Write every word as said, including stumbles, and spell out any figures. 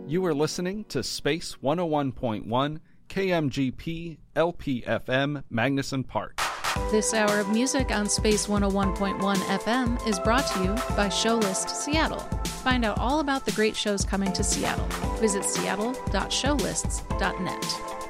You are listening to Space one oh one point one, K M G P, L P F M, Magnuson Park. This hour of music on Space one oh one point one F M is brought to you by Showlist Seattle. Find out all about the great shows coming to Seattle. Visit seattle dot showlists dot net.